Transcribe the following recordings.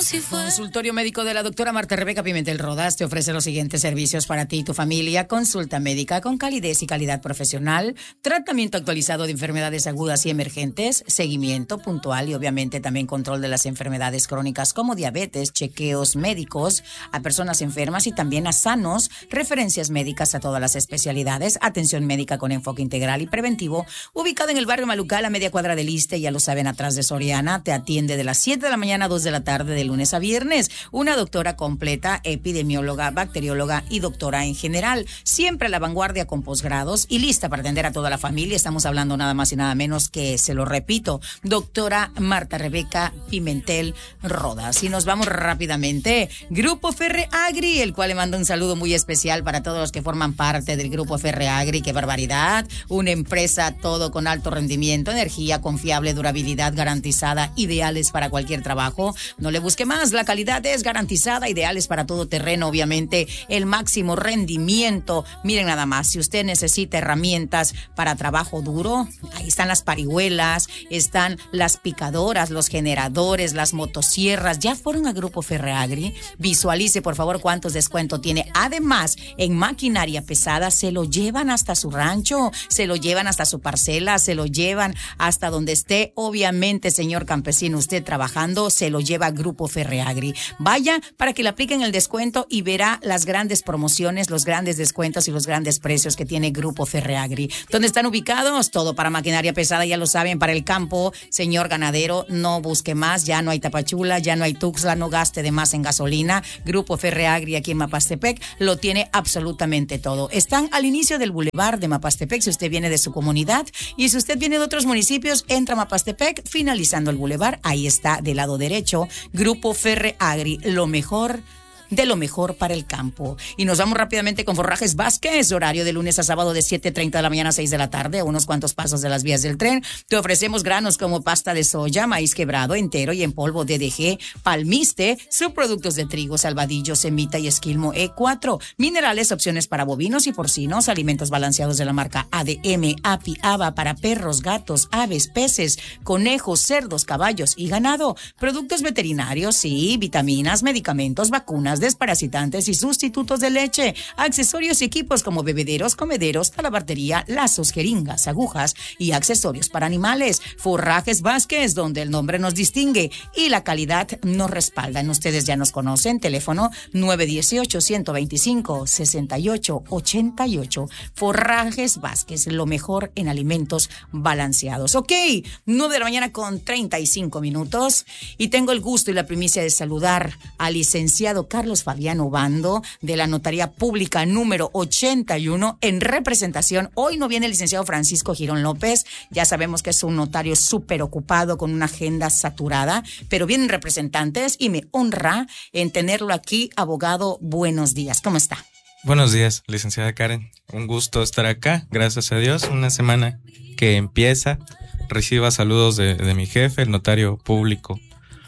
si fuera. Consultorio médico de la doctora Marta Rebeca Pimentel Rodas te ofrece los siguientes servicios para ti y tu familia: consulta médica con calidez y calidad profesional, tratamiento actualizado de enfermedades agudas y emergentes, seguimiento puntual y obviamente también control de las enfermedades crónicas como diabetes, chequeos médicos a personas enfermas y también a sanos, referencias médicas a todas las especialidades, atención médica con enfoque integral y preventivo, ubicado en el barrio Malucal a media cuadra del Iste, ya lo saben, atrás de Soriana. Te atiende de las 7 de la mañana a 2 de la tarde de lunes a viernes. Una doctora completa, epidemióloga, bacterióloga y doctora en general. Siempre a la vanguardia con posgrados y lista para atender a toda la familia. Estamos hablando nada más y nada menos que, se lo repito, doctora Marta Rebeca Pimentel Rodas. Y nos vamos rápidamente. Grupo Ferreagri, el cual le mando un saludo muy especial para todos los que forman parte del Grupo Ferreagri. ¡Qué barbaridad! Una empresa todo con alto rendimiento, energía confiable, durabilidad garantizada, ideales para cualquier trabajo. No le busque más, la calidad es garantizada, ideales para todo terreno, obviamente el máximo rendimiento. Miren nada más, si usted necesita herramientas para trabajo duro, ahí están las parihuelas, están las picadoras, los generadores, las motosierras. ¿Ya fueron a Grupo Ferreagri? Visualice por favor cuántos descuentos tiene. Además, en maquinaria pesada se lo llevan hasta su rancho, se lo llevan hasta su parcela, se lo llevan hasta donde esté. Obviamente, señor campesino, usted trabajando, se lo lleva a Grupo Ferreagri. Vaya para que le apliquen el descuento y verá las grandes promociones, los grandes descuentos y los grandes precios que tiene Grupo Ferreagri. ¿Dónde están ubicados? Todo para maquinaria pesada, ya lo saben, para el campo. Señor ganadero, no busque más, ya no hay Tapachula, ya no hay Tuxtla, no gaste de más en gasolina. Grupo Ferreagri aquí en Mapastepec lo tiene absolutamente todo. Están al inicio del bulevar de Mapastepec, si usted viene de su comunidad, y si usted viene de otros municipios, entra a Mapastepec, finalizando el bulevar, ahí está del lado derecho, Grupo Ferreagri, lo mejor de lo mejor para el campo. Y nos vamos rápidamente con Forrajes Vázquez, horario de lunes a sábado de 7:30 de la mañana a 6 de la tarde, a unos cuantos pasos de las vías del tren. Te ofrecemos granos como pasta de soya, maíz quebrado, entero y en polvo DDG, palmiste, subproductos de trigo, salvadillo, semita y esquilmo E4, minerales, opciones para bovinos y porcinos, alimentos balanceados de la marca ADM, API, ABA para perros, gatos, aves, peces, conejos, cerdos, caballos y ganado, productos veterinarios, sí, vitaminas, medicamentos, vacunas, desparasitantes y sustitutos de leche, accesorios y equipos como bebederos, comederos, talabartería, lazos, jeringas, agujas y accesorios para animales. Forrajes Vázquez, donde el nombre nos distingue y la calidad nos respaldan. Ustedes ya nos conocen, teléfono 918-125-6888. Forrajes Vázquez, lo mejor en alimentos balanceados. Ok, 9 de la mañana con 35 minutos y tengo el gusto y la primicia de saludar al licenciado Carlos Fabiano Bando, de la Notaría Pública número 81, en representación. Hoy no viene el licenciado Francisco Girón López, ya sabemos que es un notario súper ocupado con una agenda saturada, pero vienen representantes y me honra en tenerlo aquí. Abogado, buenos días, ¿cómo está? Buenos días, licenciada Karen, un gusto estar acá, gracias a Dios, una semana que empieza. Reciba saludos de mi jefe, el Notario Público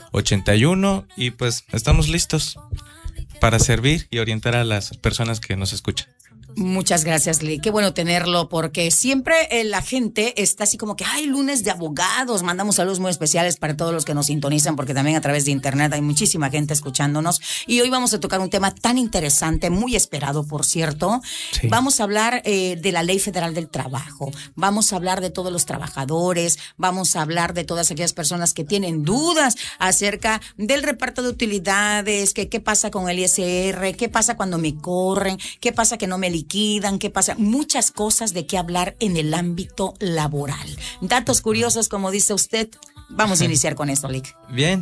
81, y pues estamos listos para servir y orientar a las personas que nos escuchan. Muchas gracias, Lee. Qué bueno tenerlo, porque siempre la gente está así como que, ¡ay, lunes de abogados! Mandamos saludos muy especiales para todos los que nos sintonizan, porque también a través de internet hay muchísima gente escuchándonos. Y hoy vamos a tocar un tema tan interesante, muy esperado, por cierto. Sí. Vamos a hablar de la Ley Federal del Trabajo. Vamos a hablar de todos los trabajadores. Vamos a hablar de todas aquellas personas que tienen dudas acerca del reparto de utilidades, que qué pasa con el ISR, qué pasa cuando me corren, qué pasa que no me liquidan, qué pasa, muchas cosas de qué hablar en el ámbito laboral. Datos curiosos, como dice usted. Vamos a iniciar con esto, Lick. Bien.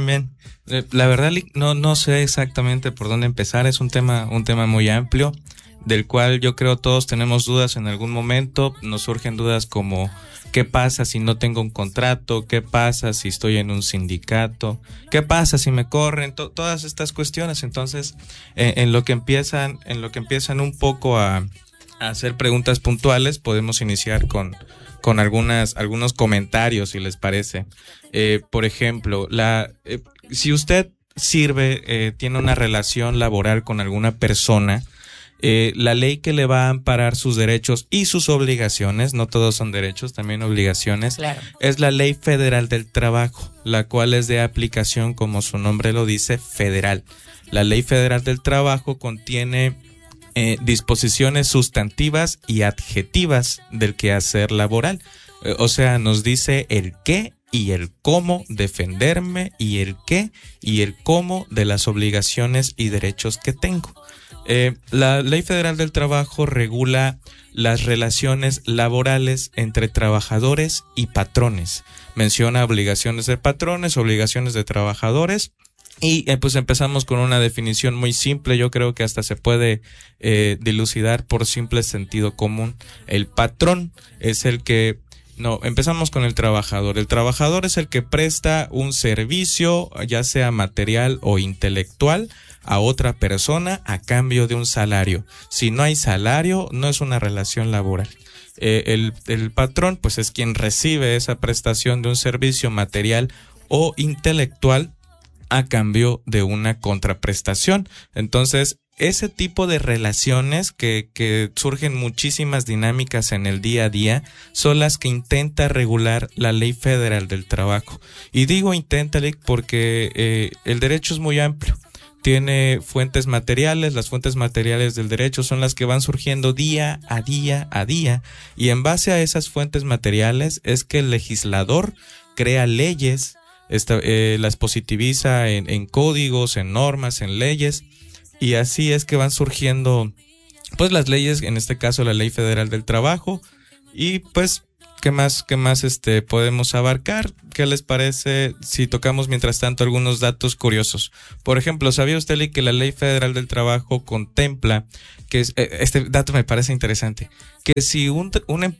La verdad, Lick, no sé exactamente por dónde empezar. Es un tema muy amplio, del cual yo creo todos tenemos dudas en algún momento. Nos surgen dudas como ¿qué pasa si no tengo un contrato? ¿Qué pasa si estoy en un sindicato? ¿Qué pasa si me corren? Todas estas cuestiones. Entonces, en lo que empiezan un poco a hacer preguntas puntuales, podemos iniciar con algunos comentarios, si les parece. Por ejemplo, si usted tiene una relación laboral con alguna persona, La ley que le va a amparar sus derechos y sus obligaciones, no todos son derechos, también obligaciones, claro, es la Ley Federal del Trabajo, la cual es de aplicación, como su nombre lo dice, federal. La Ley Federal del Trabajo contiene disposiciones sustantivas y adjetivas del quehacer laboral. O sea, nos dice el qué y el cómo defenderme y el qué y el cómo de las obligaciones y derechos que tengo. La Ley Federal del Trabajo regula las relaciones laborales entre trabajadores y patrones. Menciona obligaciones de patrones, obligaciones de trabajadores. Y pues empezamos con una definición muy simple, yo creo que hasta se puede dilucidar por simple sentido común. El patrón es el que... No, empezamos con el trabajador. El trabajador es el que presta un servicio, ya sea material o intelectual, a otra persona a cambio de un salario. Si no hay salario, no es una relación laboral. El patrón, pues, es quien recibe esa prestación de un servicio material o intelectual a cambio de una contraprestación. Entonces, ese tipo de relaciones que surgen muchísimas dinámicas en el día a día son las que intenta regular la Ley Federal del Trabajo. Y digo intenta porque el derecho es muy amplio. Tiene fuentes materiales, las fuentes materiales del derecho son las que van surgiendo día a día, y en base a esas fuentes materiales es que el legislador crea leyes, las positiviza en códigos, en normas, en leyes, y así es que van surgiendo pues las leyes, en este caso la Ley Federal del Trabajo. Y pues ¿qué más podemos abarcar? ¿Qué les parece si tocamos mientras tanto algunos datos curiosos? Por ejemplo, ¿sabía usted, Lee, que la Ley Federal del Trabajo contempla que este dato me parece interesante, que si un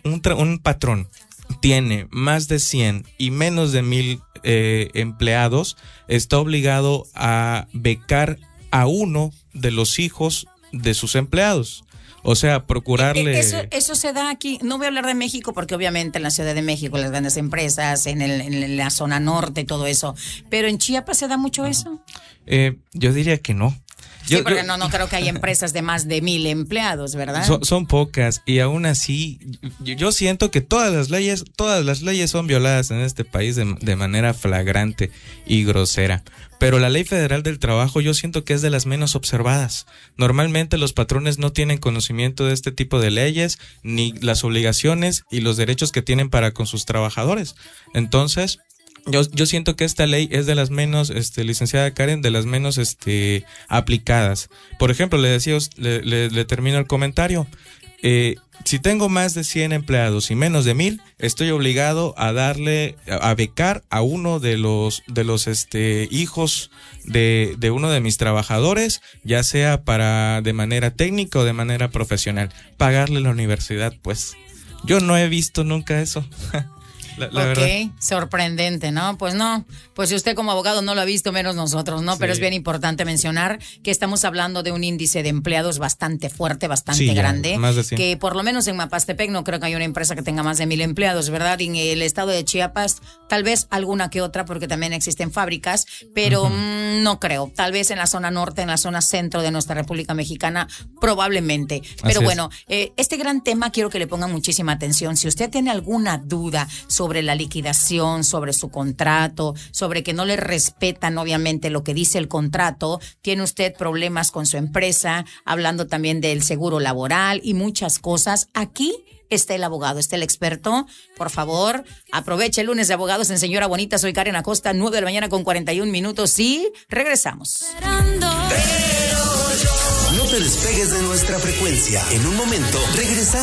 patrón tiene más de 100 y menos de 1000 empleados, está obligado a becar a uno de los hijos de sus empleados? O sea, procurarle... Eso se da aquí. No voy a hablar de México porque obviamente en la Ciudad de México, las grandes empresas, en la zona norte y todo eso. Pero en Chiapas se da mucho eso. Yo diría que no. Sí, porque no creo que haya empresas de más de 1000 empleados, ¿verdad? Son pocas, y aún así yo siento que todas las leyes son violadas en este país de manera flagrante y grosera. Pero la Ley Federal del Trabajo yo siento que es de las menos observadas. Normalmente los patrones no tienen conocimiento de este tipo de leyes, ni las obligaciones y los derechos que tienen para con sus trabajadores. Entonces, yo siento que esta ley es de las menos, licenciada Karen, de las menos aplicadas. Por ejemplo, le decía, le termino el comentario. Si tengo más de 100 empleados y menos de 1000, estoy obligado a becar a uno de los hijos de uno de mis trabajadores, ya sea de manera técnica o de manera profesional. Pagarle la universidad, pues. Yo no he visto nunca eso. La verdad. Sorprendente, ¿no? Pues no, pues si usted como abogado no lo ha visto, menos nosotros, ¿no? Sí. Pero es bien importante mencionar que estamos hablando de un índice de empleados bastante fuerte, bastante grande, más de 100. Que por lo menos en Mapastepec no creo que haya una empresa que tenga más de 1000 empleados, ¿verdad? Y en el estado de Chiapas, tal vez alguna que otra, porque también existen fábricas, pero no creo. Tal vez en la zona norte, en la zona centro de nuestra República Mexicana, probablemente. Pero bueno, este gran tema quiero que le pongan muchísima atención. Si usted tiene alguna duda sobre la liquidación, sobre su contrato, sobre que no le respetan obviamente lo que dice el contrato, tiene usted problemas con su empresa, hablando también del seguro laboral y muchas cosas, aquí está el abogado, está el experto. Por favor, aproveche el lunes de abogados en Señora Bonita. Soy Karen Acosta, 9 de la mañana con 41 minutos y regresamos. No te despegues de nuestra frecuencia. En un momento regresamos.